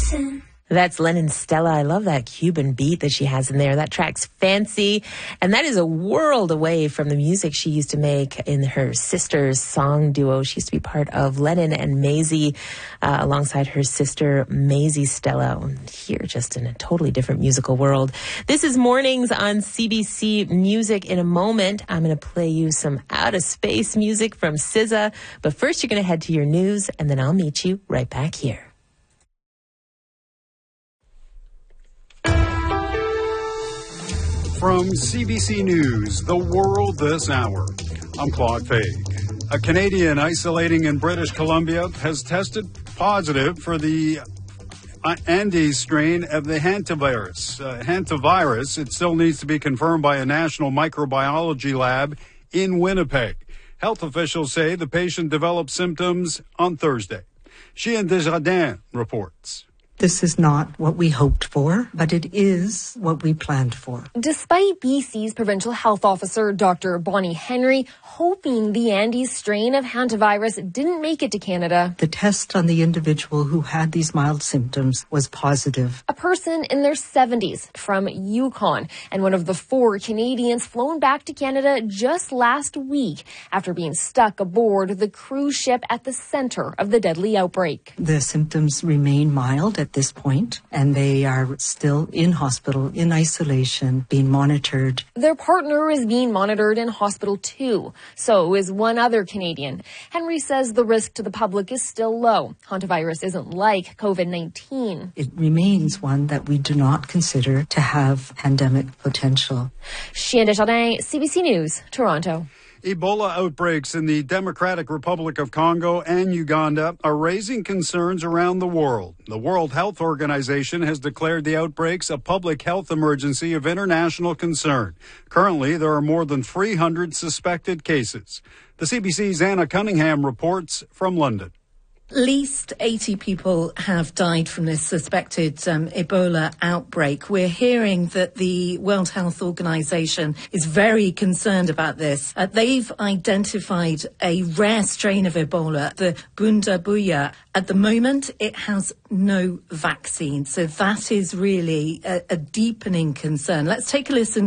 listen. That's Lennon Stella. I love that Cuban beat that she has in there. That track's fancy. And that is a world away from the music she used to make in her sister's song duo. She used to be part of Lennon and Maisie alongside her sister, Maisie Stella. Here, just in a totally different musical world. This is Mornings on CBC Music. In a moment, I'm going to play you some out-of-space music from SZA. But first, you're going to head to your news, and then I'll meet you right back here. From CBC News, The World This Hour, I'm Claude Faig. A Canadian isolating in British Columbia has tested positive for the Andes strain of the hantavirus. Hantavirus, it still needs to be confirmed by a national microbiology lab in Winnipeg. Health officials say the patient developed symptoms on Thursday. Chien Desjardins reports. This is not what we hoped for, but it is what we planned for. Despite BC's provincial health officer, Dr. Bonnie Henry, hoping the Andes strain of hantavirus didn't make it to Canada, the test on the individual who had these mild symptoms was positive. A person in their 70s from Yukon, and one of the 4 Canadians flown back to Canada just last week after being stuck aboard the cruise ship at the center of the deadly outbreak. The symptoms remain mild at this point, and they are still in hospital, in isolation, being monitored. Their partner is being monitored in hospital too. So is one other Canadian. Henry says the risk to the public is still low. Hantavirus isn't like COVID-19. It remains one that we do not consider to have pandemic potential. Chien Desjardins, CBC News, Toronto. Ebola outbreaks in the Democratic Republic of Congo and Uganda are raising concerns around the world. The World Health Organization has declared the outbreaks a public health emergency of international concern. Currently, there are more than 300 suspected cases. The CBC's Anna Cunningham reports from London. At least 80 people have died from this suspected Ebola outbreak. We're hearing that the World Health Organization is very concerned about this. They've identified a rare strain of Ebola, the Bundabuya. At the moment, it has no vaccine. So that is really a deepening concern. Let's take a listen